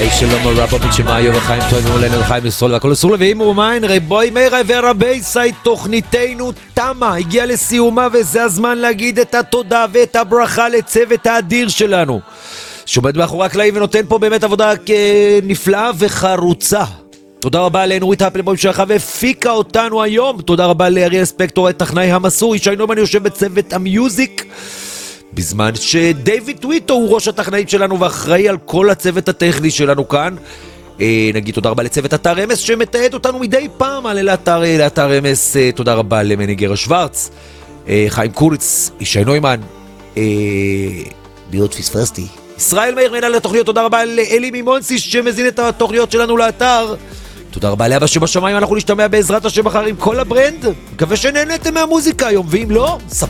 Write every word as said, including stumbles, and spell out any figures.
שלום רבו מצ'מאיו וחיים טובים עלינו וחיים לסול והכל אסור לביאים רומיין רבוי מירה ורבי סי תוכניתנו תמה הגיעה לסיומה וזה הזמן להגיד את התודה ואת הברכה לצוות האדיר שלנו שעומד מאחורי הקלעים ונותן פה באמת עבודה נפלאה וחרוצה. תודה רבה לנורית הפלבוים שלך והפיקה אותנו היום. תודה רבה לאריאל ספקטור הטכנאי המסור. ישי נומן יושב בצוות המיוזיק בזמן שדייוויד טוויטו הוא ראש הטכנאים שלנו ואחראי על כל הצוות הטכני שלנו כאן. אה, נגיד תודה רבה לצוות אתר אמס שמתעד אותנו מדי פעם על אתר, לאתר אמס. אה, תודה רבה למניגר שוורץ, אה, חיים קורץ, ישי נוימן, אה, להיות פספסתי ישראל מאיר מנהל התוכניות. תודה רבה לאלי מימונסי שמזין את התוכניות שלנו לאתר. תודה רבה לאבא שבשמיים. אנחנו נשתמע בעזרת השם מחר עם כל הברנד. מקווה שנהנתם מהמוזיקה היום, ואם לא, ספרו